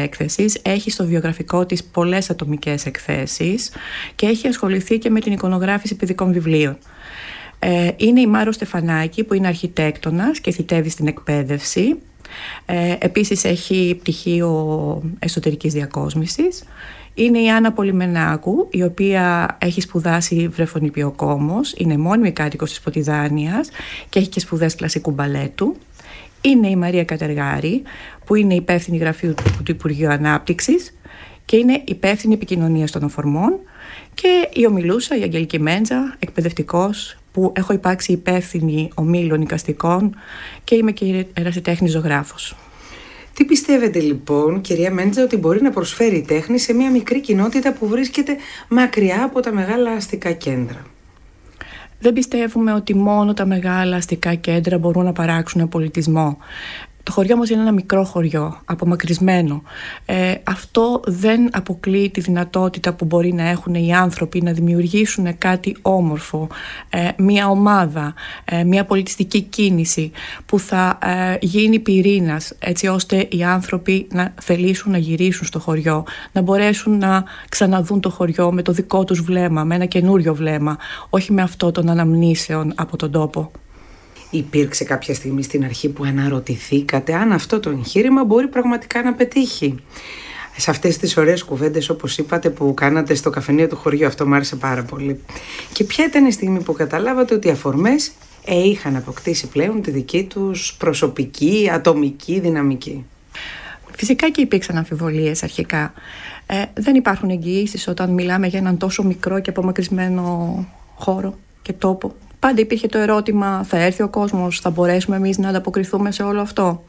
έκθεσης, έχει στο βιογραφικό της πολλές ατομικές εκθέσεις και έχει ασχοληθεί και με την εικονογράφηση παιδικών βιβλίων. Είναι η Μάρο Στεφανάκη, που είναι αρχιτέκτονας και θητεύει στην εκπαίδευση. Επίσης έχει πτυχίο εσωτερικής διακόσμησης. Είναι η Άννα Πολυμενάκου, η οποία έχει σπουδάσει βρεφονιπιοκόμος, είναι μόνιμη κάτοικος της Ποτιδάνειας και έχει και σπουδές κλασικού μπαλέτου. Είναι η Μαρία Κατεργάρη, που είναι υπεύθυνη γραφείου του Υπουργείου Ανάπτυξης και είναι υπεύθυνη επικοινωνίας των αφορμών. Και η ομιλούσα, η Αγγελική Μέντζα, εκπαιδευτικός, που έχω υπάρξει υπεύθυνη ομίλων εικαστικών και είμαι και ερασιτέχνης ζωγράφος. Τι πιστεύετε λοιπόν, κυρία Μέντζα, ότι μπορεί να προσφέρει η τέχνη σε μια μικρή κοινότητα που βρίσκεται μακριά από τα μεγάλα αστικά κέντρα? Δεν πιστεύουμε ότι μόνο τα μεγάλα αστικά κέντρα μπορούν να παράξουν πολιτισμό. Το χωριό μας είναι ένα μικρό χωριό, απομακρυσμένο. Αυτό δεν αποκλείει τη δυνατότητα που μπορεί να έχουν οι άνθρωποι να δημιουργήσουν κάτι όμορφο, μια ομάδα, μια πολιτιστική κίνηση που θα γίνει πυρήνας, έτσι ώστε οι άνθρωποι να θελήσουν να γυρίσουν στο χωριό, να μπορέσουν να ξαναδούν το χωριό με το δικό τους βλέμμα, με ένα καινούριο βλέμμα, όχι με αυτό των αναμνήσεων από τον τόπο. Υπήρξε κάποια στιγμή στην αρχή που αναρωτηθήκατε αν αυτό το εγχείρημα μπορεί πραγματικά να πετύχει? Σε αυτές τις ωραίες κουβέντες, όπως είπατε, που κάνατε στο καφενείο του χωριού, αυτό μου άρεσε πάρα πολύ. Και ποια ήταν η στιγμή που καταλάβατε ότι οι αφορμές είχαν αποκτήσει πλέον τη δική τους προσωπική, ατομική δυναμική? Φυσικά και υπήρξαν αμφιβολίες αρχικά. Δεν υπάρχουν εγγυήσεις όταν μιλάμε για έναν τόσο μικρό και απομακρυσμένο χώρο και τόπο. Πάντα υπήρχε το ερώτημα, θα έρθει ο κόσμος, θα μπορέσουμε εμείς να ανταποκριθούμε σε όλο αυτό?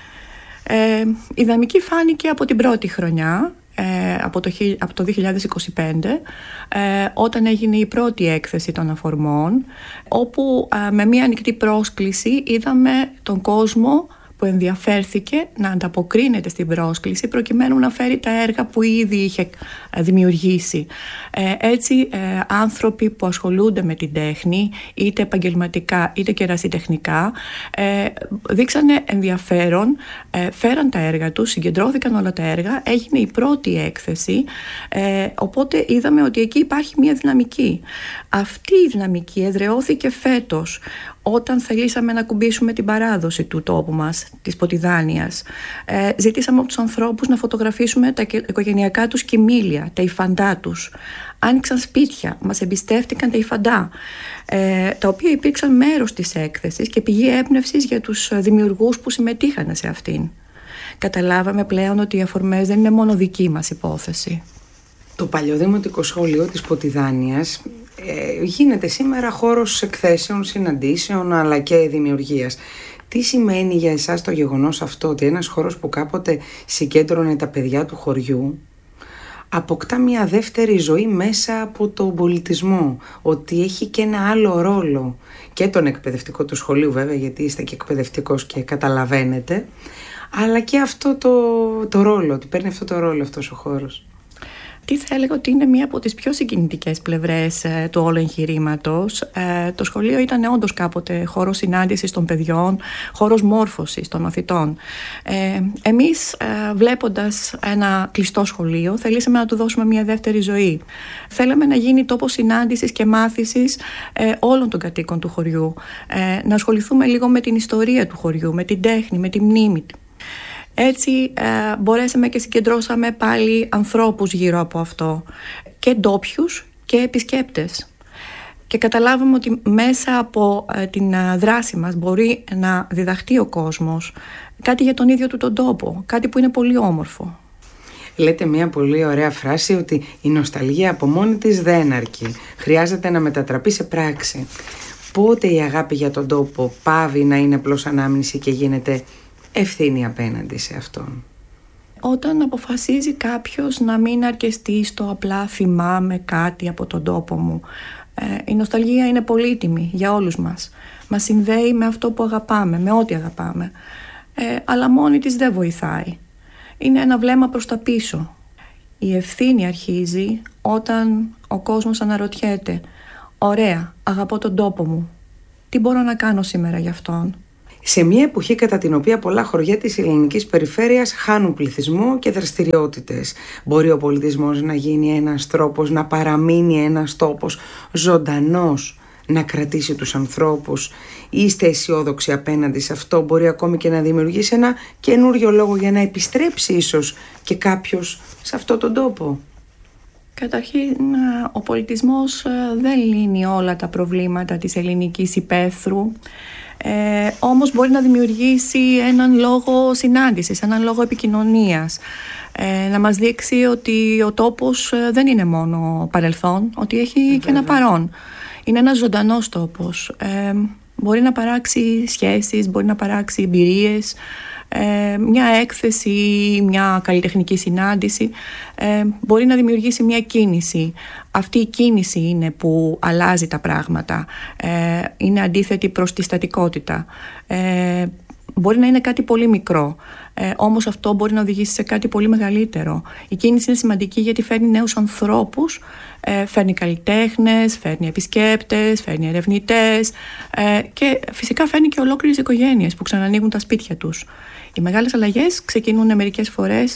Η δυναμική φάνηκε από την πρώτη χρονιά, από το 2025, όταν έγινε η πρώτη έκθεση των αφορμών, όπου με μια ανοιχτή πρόσκληση είδαμε τον κόσμο που ενδιαφέρθηκε να ανταποκρίνεται στην πρόσκληση προκειμένου να φέρει τα έργα που ήδη είχε δημιουργήσει. Έτσι, άνθρωποι που ασχολούνται με την τέχνη, είτε επαγγελματικά είτε και ερασιτεχνικά, δείξανε ενδιαφέρον, φέραν τα έργα τους, συγκεντρώθηκαν όλα τα έργα, έγινε η πρώτη έκθεση, οπότε είδαμε ότι εκεί υπάρχει μια δυναμική. Αυτή η δυναμική εδραιώθηκε φέτος, όταν θελήσαμε να κουμπίσουμε την παράδοση του τόπου μας, της Ποτιδάνειας. Ζητήσαμε από τους ανθρώπους να φωτογραφίσουμε τα οικογενειακά τους κοιμήλια, τα υφαντά τους. Άνοιξαν σπίτια, μας εμπιστεύτηκαν τα υφαντά, τα οποία υπήρξαν μέρος της έκθεσης και πηγή έμπνευσης για τους δημιουργούς που συμμετείχαν σε αυτήν. Καταλάβαμε πλέον ότι οι αφορμές δεν είναι μόνο δική μας υπόθεση. Το παλιό δημοτικό σχολείο της Ποτιδάνειας γίνεται σήμερα χώρος εκθέσεων, συναντήσεων αλλά και δημιουργίας. Τι σημαίνει για εσάς το γεγονός αυτό, ότι ένας χώρος που κάποτε συγκέντρωνε τα παιδιά του χωριού αποκτά μια δεύτερη ζωή μέσα από τον πολιτισμό, ότι έχει και ένα άλλο ρόλο, και τον εκπαιδευτικό του σχολείου βέβαια, γιατί είστε και εκπαιδευτικός και καταλαβαίνετε, αλλά και αυτό το ρόλο, ότι παίρνει αυτό το ρόλο αυτός ο χώρος? Τι θα έλεγα ότι είναι μία από τις πιο συγκινητικές πλευρές του όλου εγχειρήματος. Το σχολείο ήταν όντως κάποτε χώρος συνάντησης των παιδιών, χώρος μόρφωσης των μαθητών. Εμείς, βλέποντας ένα κλειστό σχολείο, θελήσαμε να του δώσουμε μία δεύτερη ζωή. Θέλαμε να γίνει τόπος συνάντησης και μάθησης όλων των κατοίκων του χωριού. Να ασχοληθούμε λίγο με την ιστορία του χωριού, με την τέχνη, με τη μνήμη. Έτσι μπορέσαμε και συγκεντρώσαμε πάλι ανθρώπους γύρω από αυτό, και ντόπιους και επισκέπτες, και καταλάβαμε ότι μέσα από την δράση μας μπορεί να διδαχτεί ο κόσμος κάτι για τον ίδιο του τον τόπο, κάτι που είναι πολύ όμορφο. Λέτε μια πολύ ωραία φράση, ότι η νοσταλγία από μόνη της δεν αρκεί, χρειάζεται να μετατραπεί σε πράξη. Πότε η αγάπη για τον τόπο πάβει να είναι απλώς ανάμνηση και γίνεται ευθύνη απέναντι σε αυτόν? Όταν αποφασίζει κάποιος να μην αρκεστεί στο απλά θυμάμαι κάτι από τον τόπο μου. Η νοσταλγία είναι πολύτιμη για όλους μας. Μας συνδέει με αυτό που αγαπάμε, με ό,τι αγαπάμε. Αλλά μόνη της δεν βοηθάει. Είναι ένα βλέμμα προς τα πίσω. Η ευθύνη αρχίζει όταν ο κόσμος αναρωτιέται, ωραία, αγαπώ τον τόπο μου. Τι μπορώ να κάνω σήμερα γι' αυτόν? Σε μια εποχή κατά την οποία πολλά χωριά της ελληνικής περιφέρειας χάνουν πληθυσμό και δραστηριότητες, μπορεί ο πολιτισμός να γίνει ένας τρόπος να παραμείνει ένας τόπος ζωντανός, να κρατήσει τους ανθρώπους? Είστε αισιόδοξοι απέναντι σε αυτό? Μπορεί ακόμη και να δημιουργήσει ένα καινούριο λόγο για να επιστρέψει ίσως και κάποιος σε αυτόν τον τόπο? Καταρχήν, ο πολιτισμός δεν λύνει όλα τα προβλήματα της ελληνικής υπαίθρου, όμως μπορεί να δημιουργήσει έναν λόγο συνάντησης, έναν λόγο επικοινωνίας, να μας δείξει ότι ο τόπος δεν είναι μόνο παρελθόν, ότι έχει και ένα παρόν. Είναι ένας ζωντανός τόπος. Μπορεί να παράξει σχέσεις, μπορεί να παράξει εμπειρίες, μια έκθεση, μια καλλιτεχνική συνάντηση, μπορεί να δημιουργήσει μια κίνηση. Αυτή η κίνηση είναι που αλλάζει τα πράγματα, είναι αντίθετη προς τη στατικότητα. Μπορεί να είναι κάτι πολύ μικρό, όμως αυτό μπορεί να οδηγήσει σε κάτι πολύ μεγαλύτερο. Η κίνηση είναι σημαντική γιατί φέρνει νέους ανθρώπους, φέρνει καλλιτέχνες, φέρνει επισκέπτες, φέρνει ερευνητές και φυσικά φέρνει και ολόκληρες οικογένειες που ξανανοίγουν τα σπίτια τους. Οι μεγάλες αλλαγές ξεκινούν μερικές φορές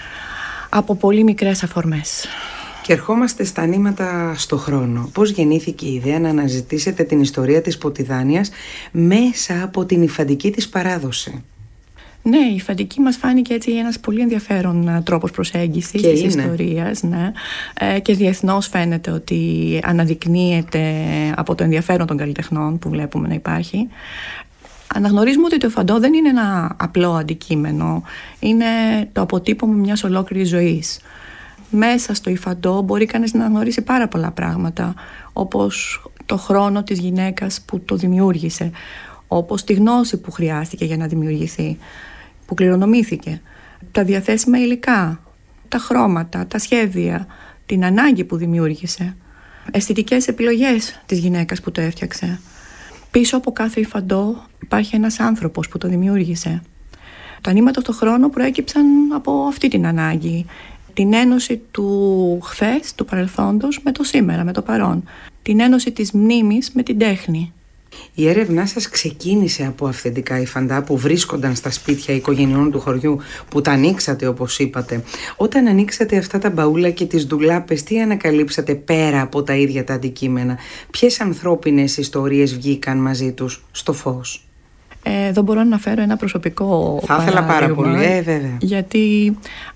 από πολύ μικρές αφορμές. Και ερχόμαστε στα νήματα στο χρόνο. Πώς γεννήθηκε η ιδέα να αναζητήσετε την ιστορία της Ποτιδάνιας μέσα από την υφαντική της παράδοση? Ναι, η υφαντική μας φάνηκε έτσι ένας πολύ ενδιαφέρον τρόπος προσέγγισης της ιστορίας. Ναι. Και διεθνώς φαίνεται ότι αναδεικνύεται από το ενδιαφέρον των καλλιτεχνών που βλέπουμε να υπάρχει. Αναγνωρίζουμε ότι το υφαντό δεν είναι ένα απλό αντικείμενο, είναι το αποτύπωμα μιας ολόκληρης ζωής. Μέσα στο υφαντό μπορεί κανείς να γνωρίσει πάρα πολλά πράγματα, όπως το χρόνο της γυναίκας που το δημιούργησε, όπως τη γνώση που χρειάστηκε για να δημιουργηθεί, που κληρονομήθηκε, τα διαθέσιμα υλικά, τα χρώματα, τα σχέδια, την ανάγκη που δημιούργησε, αισθητικές επιλογές της γυναίκας που το έφτιαξε. Πίσω από κάθε υφαντό υπάρχει ένας άνθρωπος που το δημιούργησε. Τα νήματα στον χρόνο προέκυψαν από αυτή την ανάγκη. Την ένωση του χθες, του παρελθόντος με το σήμερα, με το παρόν. Την ένωση της μνήμης με την τέχνη. Η έρευνά σας ξεκίνησε από αυθεντικά υφαντά που βρίσκονταν στα σπίτια οικογενειών του χωριού, που τα ανοίξατε όπως είπατε. Όταν ανοίξατε αυτά τα μπαούλα και τις ντουλάπες, τι ανακαλύψατε πέρα από τα ίδια τα αντικείμενα? Ποιες ανθρώπινες ιστορίες βγήκαν μαζί τους στο φως? Εδώ μπορώ να αναφέρω ένα προσωπικό Θα ήθελα πάρα πολύ, βέβαια. Γιατί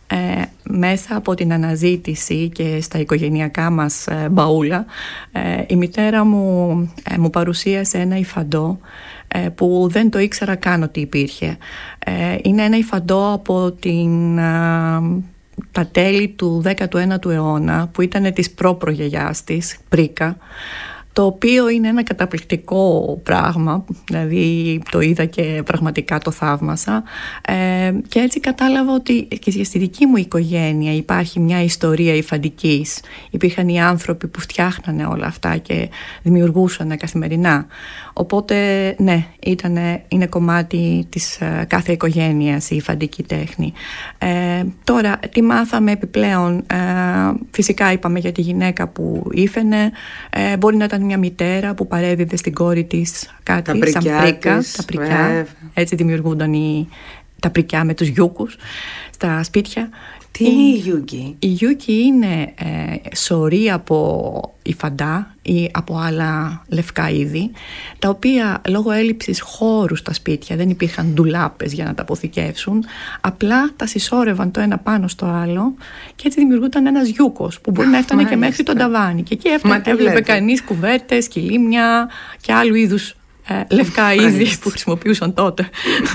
μέσα από την αναζήτηση και στα οικογενειακά μας μπαούλα, η μητέρα μου παρουσίασε ένα υφαντό που δεν το ήξερα καν ότι υπήρχε. Είναι ένα υφαντό από τα τέλη του 19ου αιώνα, που ήταν της προπρογιαγιάς της, Πρίκα, το οποίο είναι ένα καταπληκτικό πράγμα, δηλαδή το είδα και πραγματικά το θαύμασα, και έτσι κατάλαβα ότι και στη δική μου οικογένεια υπάρχει μια ιστορία υφαντικής. Υπήρχαν οι άνθρωποι που φτιάχνανε όλα αυτά και δημιουργούσαν καθημερινά. Οπότε ναι, είναι κομμάτι της κάθε οικογένειας η υφαντική τέχνη. Τώρα, τι μάθαμε επιπλέον? Φυσικά είπαμε για τη γυναίκα που ήφαινε, μπορεί να ήταν μια μητέρα που παρέδιδε στην κόρη της κάτι σαν πρίκα, τα πρικιά. Έτσι δημιουργούνταν τα πρικιά με τους γιούκους στα σπίτια. Τι είναι η γιούκη? Η γιούκη είναι σωρή από υφαντά ή από άλλα λευκά είδη, τα οποία λόγω έλλειψης χώρου στα σπίτια, δεν υπήρχαν ντουλάπες για να τα αποθηκεύσουν, απλά τα συσσόρευαν το ένα πάνω στο άλλο και έτσι δημιουργούταν ένας γιούκος που μπορεί να έφτανε και μέχρι τον ταβάνι. Και εκεί έβλεπε κανείς κουβέρτες, κυλίμια και άλλου είδους λευκά είδη που χρησιμοποιούσαν τότε.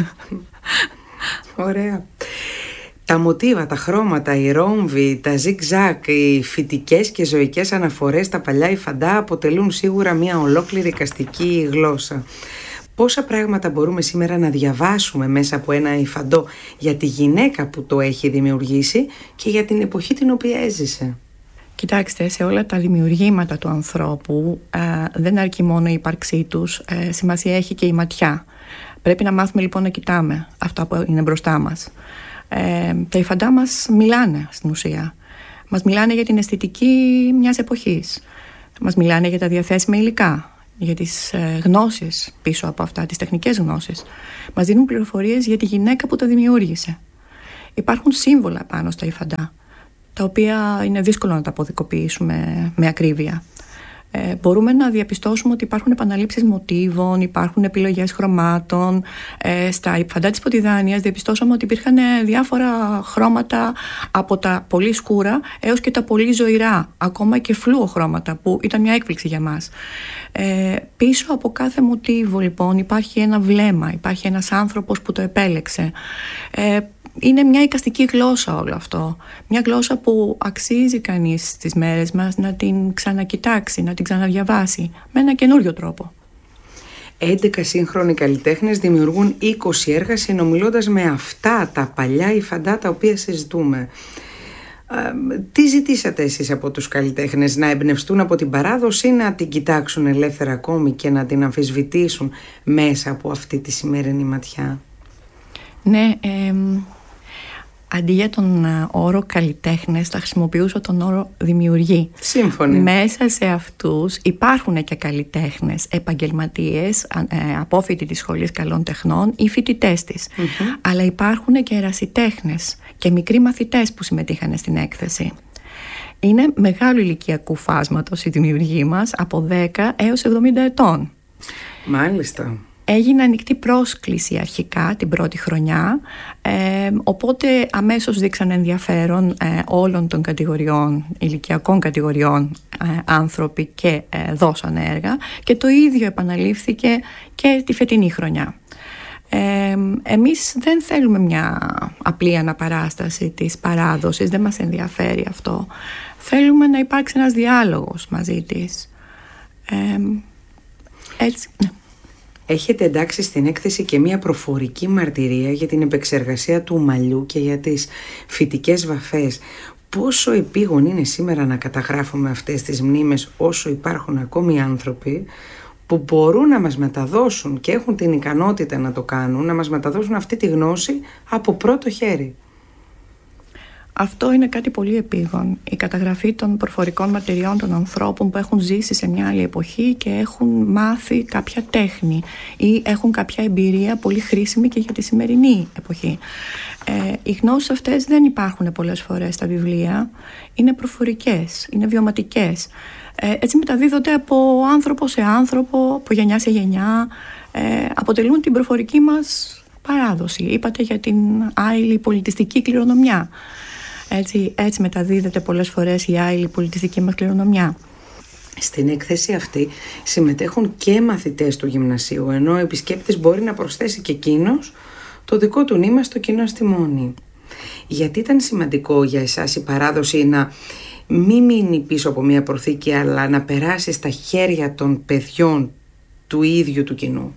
Ωραία. Τα μοτίβα, τα χρώματα, οι ρόμβοι, τα ζιγ-ζακ, οι φυτικές και ζωικές αναφορές στα παλιά υφαντά αποτελούν σίγουρα μια ολόκληρη εικαστική γλώσσα. Πόσα πράγματα μπορούμε σήμερα να διαβάσουμε μέσα από ένα υφαντό για τη γυναίκα που το έχει δημιουργήσει και για την εποχή την οποία έζησε? Κοιτάξτε, σε όλα τα δημιουργήματα του ανθρώπου δεν αρκεί μόνο η ύπαρξή τους, σημασία έχει και η ματιά. Πρέπει να μάθουμε λοιπόν να κοιτάμε αυτά που είναι μπροστά μας. Τα υφαντά μας μιλάνε στην ουσία. Μας μιλάνε για την αισθητική μιας εποχής. Μας μιλάνε για τα διαθέσιμα υλικά, για τις γνώσεις πίσω από αυτά, τις τεχνικές γνώσεις. Μας δίνουν πληροφορίες για τη γυναίκα που τα δημιούργησε. Υπάρχουν σύμβολα πάνω στα υφαντά, τα οποία είναι δύσκολο να τα αποδικοποιήσουμε με ακρίβεια. Μπορούμε να διαπιστώσουμε ότι υπάρχουν επαναλήψεις μοτίβων, υπάρχουν επιλογές χρωμάτων. Στα υφαντά της Ποτιδάνειας διαπιστώσαμε ότι υπήρχαν διάφορα χρώματα, από τα πολύ σκούρα έως και τα πολύ ζωηρά, ακόμα και φλούο χρώματα, που ήταν μια έκπληξη για μας. Πίσω από κάθε μοτίβο λοιπόν υπάρχει ένα βλέμμα, υπάρχει ένας άνθρωπος που το επέλεξε. Είναι μια εικαστική γλώσσα όλο αυτό. Μια γλώσσα που αξίζει κανείς στις μέρες μας να την ξανακοιτάξει, να την ξαναδιαβάσει με ένα καινούριο τρόπο. 11 σύγχρονοι καλλιτέχνες δημιουργούν 20 έργα συνομιλώντας με αυτά τα παλιά υφαντά τα οποία συζητούμε. Τι ζητήσατε εσείς από τους καλλιτέχνες, να εμπνευστούν από την παράδοση, να την κοιτάξουν ελεύθερα ακόμη και να την αμφισβητήσουν μέσα από αυτή τη σημερινή ματιά? Ναι, αντί για τον όρο καλλιτέχνες θα χρησιμοποιούσα τον όρο δημιουργοί. Σύμφωνοι. Μέσα σε αυτούς υπάρχουν και καλλιτέχνες, επαγγελματίες, απόφοιτοι της Σχολής Καλών Τεχνών ή φοιτητές της. Αλλά υπάρχουν και ερασιτέχνες και μικροί μαθητές που συμμετείχαν στην έκθεση. Είναι μεγάλου ηλικιακού φάσματος η δημιουργή μας, από 10 έως 70 ετών. Μάλιστα. Έγινε ανοιχτή πρόσκληση αρχικά την πρώτη χρονιά, οπότε αμέσως δείξαν ενδιαφέρον όλων των κατηγοριών, ηλικιακών κατηγοριών άνθρωποι και δώσαν έργα, και το ίδιο επαναλήφθηκε και τη φετινή χρονιά. Εμείς δεν θέλουμε μια απλή αναπαράσταση της παράδοσης, δεν μας ενδιαφέρει αυτό. Θέλουμε να υπάρξει ένας διάλογος μαζί της. Έτσι, ναι. Έχετε εντάξει στην έκθεση και μια προφορική μαρτυρία για την επεξεργασία του μαλλιού και για τις φυτικές βαφές. Πόσο επίγον είναι σήμερα να καταγράφουμε αυτές τις μνήμες, όσο υπάρχουν ακόμη άνθρωποι που μπορούν να μας μεταδώσουν και έχουν την ικανότητα να το κάνουν, να μας μεταδώσουν αυτή τη γνώση από πρώτο χέρι. Αυτό είναι κάτι πολύ επίγον. Η καταγραφή των προφορικών μαρτυριών των ανθρώπων που έχουν ζήσει σε μια άλλη εποχή και έχουν μάθει κάποια τέχνη ή έχουν κάποια εμπειρία πολύ χρήσιμη και για τη σημερινή εποχή. Οι γνώσεις αυτές δεν υπάρχουν πολλές φορές στα βιβλία. Είναι προφορικές, είναι βιωματικές. Έτσι μεταδίδονται από άνθρωπο σε άνθρωπο, από γενιά σε γενιά. Αποτελούν την προφορική μας παράδοση. Είπατε για την άειλη πολιτιστική κληρονομιά. Έτσι μεταδίδεται πολλές φορές η άειλη πολιτιστική μας κληρονομιά. Στην έκθεση αυτή συμμετέχουν και μαθητές του γυμνασίου, ενώ ο επισκέπτης μπορεί να προσθέσει και εκείνος το δικό του νήμα στο κοινό στιμόνι. Γιατί ήταν σημαντικό για εσάς η παράδοση να μην μείνει πίσω από μια προθήκη, αλλά να περάσει στα χέρια των παιδιών του ίδιου του κοινού?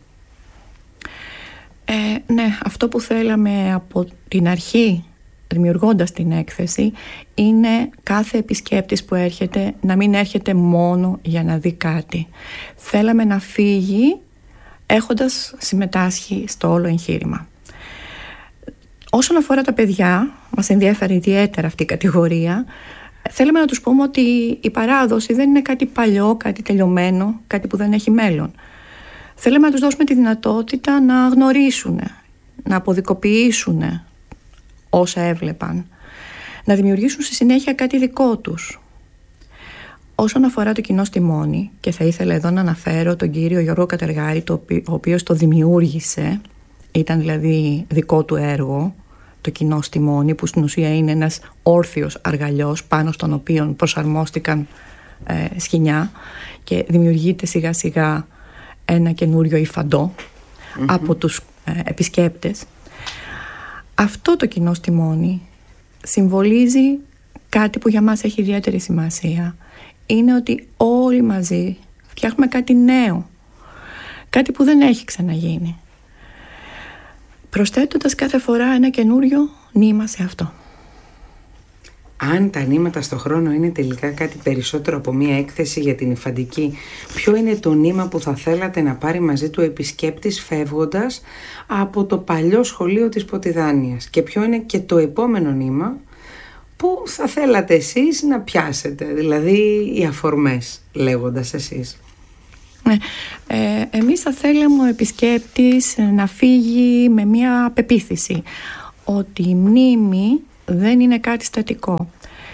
Ναι, αυτό που θέλαμε από την αρχή, δημιουργώντας την έκθεση, είναι κάθε επισκέπτης που έρχεται να μην έρχεται μόνο για να δει κάτι. Θέλαμε να φύγει έχοντας συμμετάσχει στο όλο εγχείρημα. Όσον αφορά τα παιδιά, μας ενδιαφέρει ιδιαίτερα αυτή η κατηγορία. Θέλαμε να τους πούμε ότι η παράδοση δεν είναι κάτι παλιό, κάτι τελειωμένο, κάτι που δεν έχει μέλλον. Θέλαμε να τους δώσουμε τη δυνατότητα να γνωρίσουν, να αποδικοποιήσουν όσα έβλεπαν, να δημιουργήσουν στη συνέχεια κάτι δικό τους. Όσον αφορά το κοινό στιμόνι, και θα ήθελα εδώ να αναφέρω τον κύριο Γιώργο Κατεργάρη, ο οποίος το δημιούργησε, ήταν δηλαδή δικό του έργο, το κοινό στιμόνι, που στην ουσία είναι ένας όρθιος αργαλιός πάνω στον οποίο προσαρμόστηκαν σκοινιά και δημιουργείται σιγά σιγά ένα καινούριο υφαντό από τους επισκέπτες. Αυτό το κοινό στιμόνι συμβολίζει κάτι που για μας έχει ιδιαίτερη σημασία. Είναι ότι όλοι μαζί φτιάχνουμε κάτι νέο, κάτι που δεν έχει ξαναγίνει, προσθέτοντας κάθε φορά ένα καινούριο νήμα σε αυτό. Αν τα νήματα στο χρόνο είναι τελικά κάτι περισσότερο από μία έκθεση για την υφαντική, ποιο είναι το νήμα που θα θέλατε να πάρει μαζί του επισκέπτης φεύγοντας από το παλιό σχολείο της Ποτιδάνειας, και ποιο είναι και το επόμενο νήμα που θα θέλατε εσείς να πιάσετε, δηλαδή οι αφορμές, λέγοντας εσείς? Ναι. Εμείς θα θέλαμε ο επισκέπτης να φύγει με μια πεποίθηση ότι η μνήμη δεν είναι κάτι στατικό.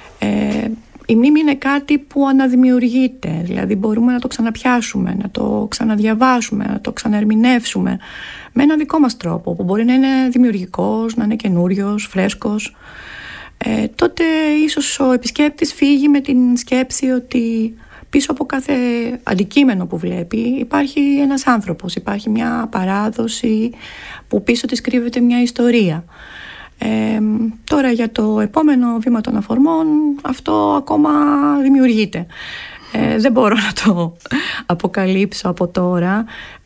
Η μνήμη είναι κάτι που αναδημιουργείται, δηλαδή μπορούμε να το ξαναπιάσουμε, να το ξαναδιαβάσουμε, να το ξαναερμηνεύσουμε με ένα δικό μας τρόπο που μπορεί να είναι δημιουργικός, να είναι καινούριος, φρέσκος. Τότε ίσως ο επισκέπτης φύγει με την σκέψη ότι πίσω από κάθε αντικείμενο που βλέπει υπάρχει ένας άνθρωπος, υπάρχει μια παράδοση που πίσω της κρύβεται μια ιστορία. Τώρα για το επόμενο βήμα των αφορμών αυτό ακόμα δημιουργείται. Δεν μπορώ να το αποκαλύψω από τώρα.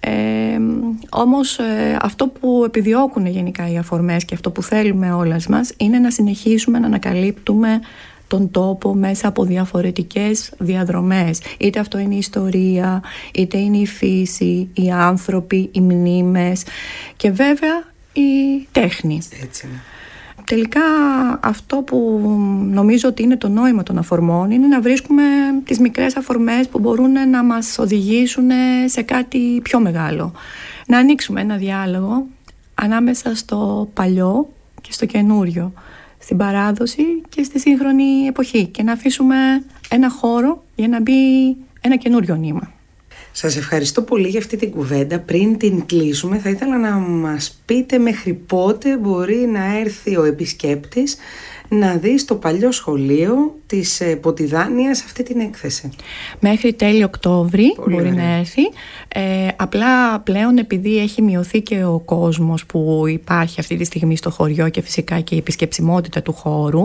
Όμως αυτό που επιδιώκουν γενικά οι αφορμές και αυτό που θέλουμε όλες μας είναι να συνεχίσουμε να ανακαλύπτουμε τον τόπο μέσα από διαφορετικές διαδρομές. Είτε αυτό είναι η ιστορία, είτε είναι η φύση, οι άνθρωποι, οι μνήμες και βέβαια η τέχνη. Έτσι. Τελικά αυτό που νομίζω ότι είναι το νόημα των αφορμών είναι να βρίσκουμε τις μικρές αφορμές που μπορούν να μας οδηγήσουν σε κάτι πιο μεγάλο. Να ανοίξουμε ένα διάλογο ανάμεσα στο παλιό και στο καινούριο, στην παράδοση και στη σύγχρονη εποχή και να αφήσουμε ένα χώρο για να μπει ένα καινούριο νήμα. Σας ευχαριστώ πολύ για αυτή την κουβέντα. Πριν την κλείσουμε, θα ήθελα να μας πείτε μέχρι πότε μπορεί να έρθει ο επισκέπτης να δει στο παλιό σχολείο της Ποτιδάνιας αυτή την έκθεση. Μέχρι τέλη Οκτώβρη Πολύ μπορεί ωραία. να έρθει. Απλά πλέον επειδή έχει μειωθεί και ο κόσμος που υπάρχει αυτή τη στιγμή στο χωριό και φυσικά και η επισκεψιμότητα του χώρου,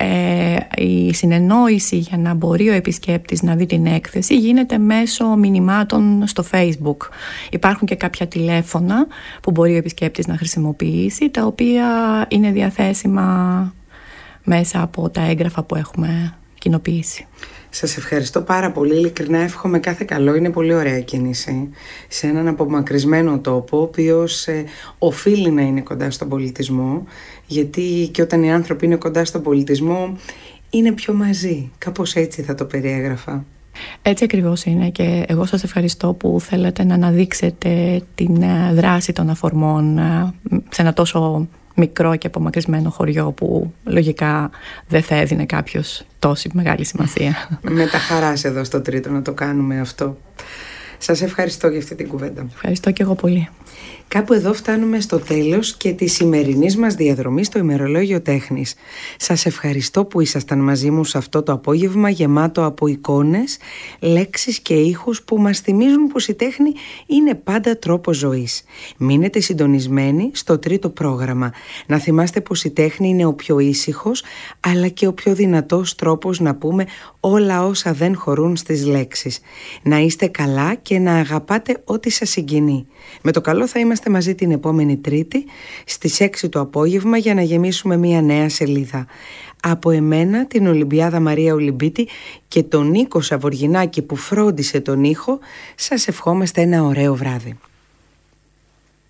η συνεννόηση για να μπορεί ο επισκέπτης να δει την έκθεση γίνεται μέσω μηνυμάτων στο Facebook. Υπάρχουν και κάποια τηλέφωνα που μπορεί ο επισκέπτης να χρησιμοποιήσει, τα οποία είναι διαθέσιμα μέσα από τα έγγραφα που έχουμε κοινοποιήσει. Σας ευχαριστώ πάρα πολύ, ειλικρινά εύχομαι κάθε καλό. Είναι πολύ ωραία κίνηση σε έναν απομακρυσμένο τόπο, ο οποίος οφείλει να είναι κοντά στον πολιτισμό, γιατί και όταν οι άνθρωποι είναι κοντά στον πολιτισμό είναι πιο μαζί. Κάπως έτσι θα το περιέγραφα. Έτσι ακριβώς είναι και εγώ σας ευχαριστώ που θέλετε να αναδείξετε την δράση των αφορμών σε ένα τόσο μικρό και απομακρυσμένο χωριό που λογικά δεν θα έδινε κάποιος τόση μεγάλη σημασία. Με τα χαράς εδώ στο Τρίτο να το κάνουμε αυτό. Σας ευχαριστώ για αυτή την κουβέντα. Ευχαριστώ και εγώ πολύ. Κάπου εδώ φτάνουμε στο τέλος και της σημερινής μας διαδρομής στο ημερολόγιο τέχνης. Σας ευχαριστώ που ήσασταν μαζί μου σε αυτό το απόγευμα γεμάτο από εικόνες, λέξεις και ήχους που μας θυμίζουν πως η τέχνη είναι πάντα τρόπος ζωής. Μείνετε συντονισμένοι στο τρίτο πρόγραμμα. Να θυμάστε πως η τέχνη είναι ο πιο ήσυχος αλλά και ο πιο δυνατός τρόπος να πούμε όλα όσα δεν χωρούν στις λέξεις. Να είστε καλά και να αγαπάτε ό,τι σας συγκινεί. Με το καλό θα είμαστε μαζί την επόμενη Τρίτη στις 6 το απόγευμα για να γεμίσουμε μια νέα σελίδα. Από εμένα, την Ολυμπιάδα Μαρία Ολυμπίτη και τον Νίκο Σαβοργινάκη που φρόντισε τον ήχο, σας ευχόμαστε ένα ωραίο βράδυ.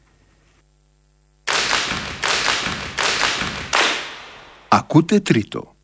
Ακούτε Τρίτο.